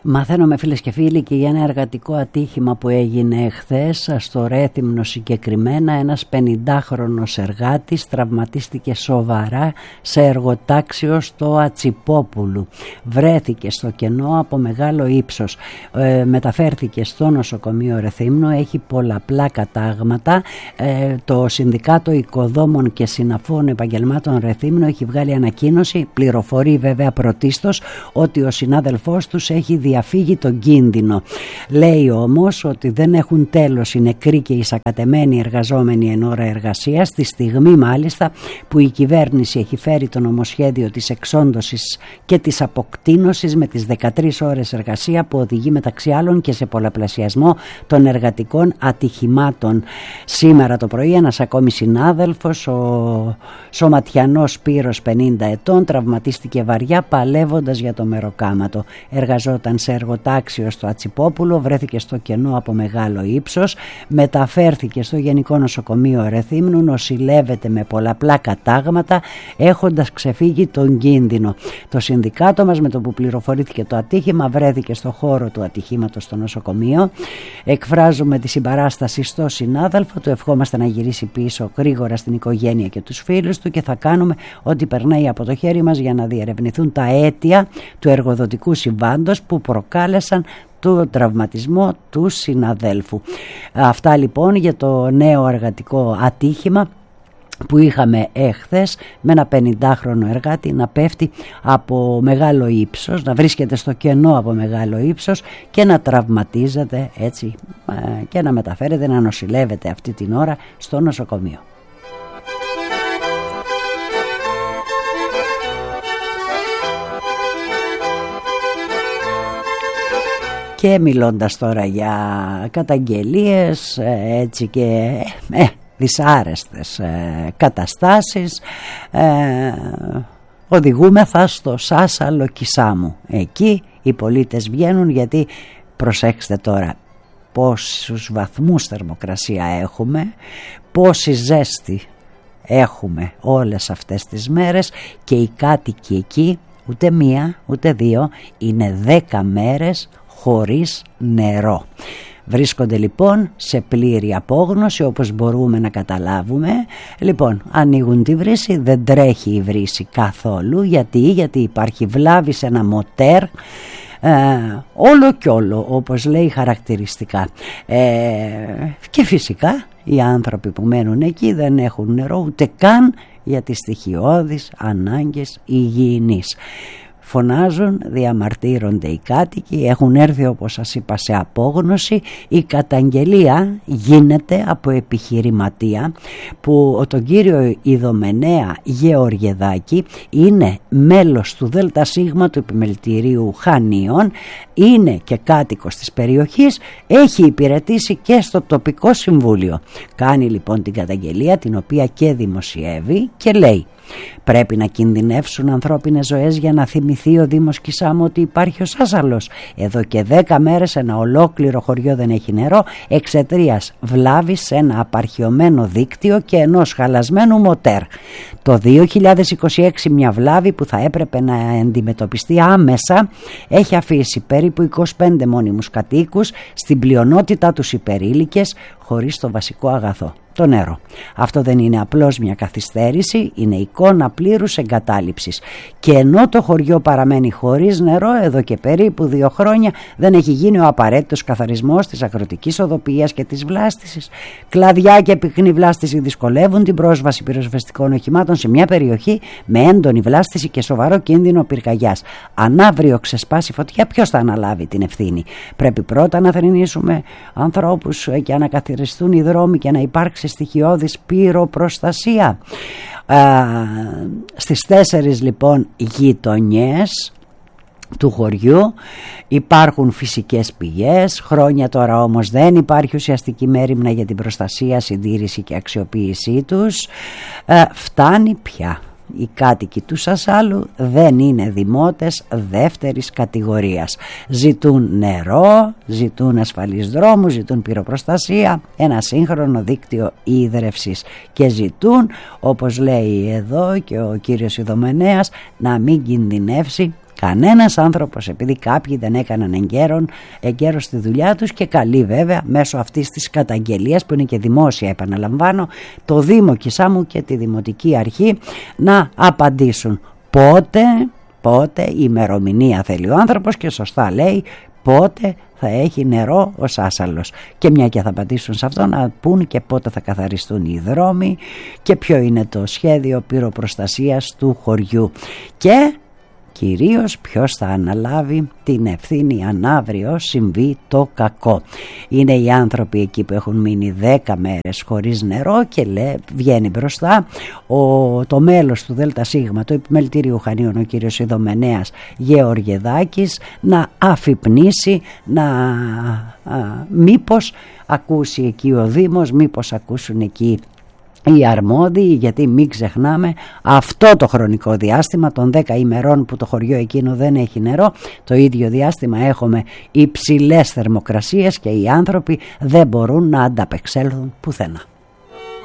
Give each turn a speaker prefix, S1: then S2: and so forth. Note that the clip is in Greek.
S1: Μαθαίνουμε φίλες και φίλοι και για ένα εργατικό ατύχημα που έγινε εχθές στο Ρέθυμνο συγκεκριμένα. Ένας 50χρονος εργάτης τραυματίστηκε σοβαρά σε εργοτάξιο στο Ατσιπόπουλου. Βρέθηκε στο κενό από μεγάλο ύψος. Μεταφέρθηκε στο νοσοκομείο Ρεθύμνου, έχει πολλαπλά κατάγματα. Το Συνδικάτο Οικοδόμων και Συναφών Επαγγελμάτων Ρεθύμνου έχει βγάλει ανακοίνωση, πληροφορεί βέβαια πρωτίστως ότι ο συνάδελφός τους έχει διαφύγει τον κίνδυνο. Λέει όμως ότι δεν έχουν τέλος οι νεκροί και οι σακατεμένοι εργαζόμενοι εν ώρα εργασίας, στη στιγμή μάλιστα που η κυβέρνηση έχει φέρει το νομοσχέδιο της εξόντωσης και της αποκτήνωσης με τις 13 ώρες εργασία που οδηγεί μεταξύ άλλων και σε πολλαπλασιασμό των εργατικών ατυχημάτων. Σήμερα το πρωί ένας ακόμη συνάδελφος, ο Σωματιανός Σπύρος 50 ετών, τραυματίστηκε βαριά παλεύοντας για το μεροκάματο. Εργαζόταν σε εργοτάξιο στο Ατσιπόπουλο, βρέθηκε στο κενό από μεγάλο ύψος, μεταφέρθηκε στο Γενικό Νοσοκομείο Ρεθύμνου, νοσηλεύεται με πολλαπλά κατάγματα έχοντας ξεφύγει τον κίνδυνο. Το συνδικάτο μας, με το που πληροφορήθηκε το ατύχημα, βρέθηκε στο χώρο του ατυχήματος στο νοσοκομείο. Εκφράζουμε τη συμπαράσταση στο συνάδελφο, του ευχόμαστε να γυρίσει πίσω γρήγορα στην οικογένεια και τους φίλους του και θα κάνουμε ό,τι περνάει από το χέρι μας για να διερευνηθούν τα αίτια του εργοδοτικού συμβάντος που προκάλεσαν το τραυματισμό του συναδέλφου. Αυτά λοιπόν για το νέο εργατικό ατύχημα που είχαμε έχθες, με ένα 50χρονο εργάτη να πέφτει από μεγάλο ύψος, να βρίσκεται στο κενό από μεγάλο ύψος και να τραυματίζεται έτσι και να μεταφέρεται, να νοσηλεύεται αυτή την ώρα στο νοσοκομείο. Και μιλώντας τώρα για καταγγελίες έτσι και δυσάρεστες καταστάσεις, οδηγούμεθα στο Σάσαλο Κισάμου. Εκεί οι πολίτες βγαίνουν, γιατί προσέξτε τώρα πόσους βαθμούς θερμοκρασία έχουμε, πόση ζέστη έχουμε όλες αυτές τις μέρες, και οι κάτοικοι εκεί ούτε μία ούτε δύο, είναι 10 μέρες χωρίς νερό. Βρίσκονται λοιπόν σε πλήρη απόγνωση, όπως μπορούμε να καταλάβουμε. Λοιπόν, ανοίγουν τη βρύση, δεν τρέχει η βρύση καθόλου. Γιατί υπάρχει βλάβη σε ένα μοτέρ, όλο κι όλο, όπως λέει χαρακτηριστικά. Και φυσικά οι άνθρωποι που μένουν εκεί δεν έχουν νερό ούτε καν για τις στοιχειώδεις ανάγκες υγιεινής. Φωνάζουν, διαμαρτύρονται οι κάτοικοι, έχουν έρθει, όπως σας είπα, σε απόγνωση. Η καταγγελία γίνεται από επιχειρηματία που τον κύριο Ιδωμενέα Γεωργεδάκη, είναι μέλος του ΔΣ του Επιμελητηρίου Χανίων, είναι και κάτοικος της περιοχής, έχει υπηρετήσει και στο τοπικό συμβούλιο. Κάνει λοιπόν την καταγγελία, την οποία και δημοσιεύει, και λέει: πρέπει να κινδυνεύσουν ανθρώπινες ζωές για να θυμηθεί ο Δήμος Κισάμου ότι υπάρχει ο Σάσαλος? Εδώ και 10 μέρες ένα ολόκληρο χωριό δεν έχει νερό εξαιτίας βλάβης σε ένα απαρχιωμένο δίκτυο και ενός χαλασμένου μοτέρ. Το 2026 μια βλάβη που θα έπρεπε να αντιμετωπιστεί άμεσα έχει αφήσει περίπου 25 μόνιμους κατοίκους, στην πλειονότητα τους υπερήλικες, χωρίς το βασικό αγαθό, το νερό. Αυτό δεν είναι απλώς μια καθυστέρηση, είναι εικόνα πλήρους εγκατάλειψης. Και ενώ το χωριό παραμένει χωρίς νερό εδώ και περίπου 2 χρόνια, δεν έχει γίνει ο απαραίτητος καθαρισμός της αγροτικής οδοποιίας και της βλάστησης. Κλαδιά και πυκνή βλάστηση δυσκολεύουν την πρόσβαση πυροσβεστικών οχημάτων σε μια περιοχή με έντονη βλάστηση και σοβαρό κίνδυνο πυρκαγιάς. Αν αύριο ξεσπάσει φωτιά, ποιος θα αναλάβει την ευθύνη? Πρέπει πρώτα να θρηνήσουμε ανθρώπους και να καθαριστούν οι δρόμοι και να υπάρξει στοιχειώδης πυροπροστασία. Στις 4 λοιπόν γειτονιές του χωριού υπάρχουν φυσικές πηγές. Χρόνια τώρα όμως δεν υπάρχει ουσιαστική μέριμνα για την προστασία, συντήρηση και αξιοποίησή τους. Φτάνει πια. Οι κάτοικοι του Σασάλου δεν είναι δημότες δεύτερης κατηγορίας. Ζητούν νερό, ζητούν ασφαλείς δρόμους, ζητούν πυροπροστασία, ένα σύγχρονο δίκτυο ίδρευσης και ζητούν, όπως λέει εδώ και ο κύριος Ιδωμενέας, να μην κινδυνεύσει κανένας άνθρωπος, επειδή κάποιοι δεν έκαναν εγκαίρος τη δουλειά τους, και καλεί βέβαια μέσω αυτής της καταγγελίας που είναι και δημόσια, επαναλαμβάνω, το Δήμο Κισάμου και τη Δημοτική Αρχή να απαντήσουν. Πότε, η ημερομηνία θέλει ο άνθρωπος, και σωστά λέει, πότε θα έχει νερό ο Σάσαλος. Και μια και θα απαντήσουν σε αυτό, να πούν και πότε θα καθαριστούν οι δρόμοι και ποιο είναι το σχέδιο πυροπροστασίας του χωριού. Και κυρίως ποιος θα αναλάβει την ευθύνη αν αύριο συμβεί το κακό. Είναι οι άνθρωποι εκεί που έχουν μείνει 10 μέρες χωρίς νερό και βγαίνει μπροστά το μέλος του ΔΣ, του Επιμελητηρίου Χανίων, ο κύριος Ιδωμενέας Γεωργεδάκης, να αφυπνήσει, μήπως ακούσει εκεί ο Δήμος, μήπως ακούσουν εκεί οι αρμόδιοι, γιατί μην ξεχνάμε αυτό το χρονικό διάστημα των 10 ημερών που το χωριό εκείνο δεν έχει νερό, το ίδιο διάστημα έχουμε υψηλές θερμοκρασίες και οι άνθρωποι δεν μπορούν να ανταπεξέλθουν πουθενά.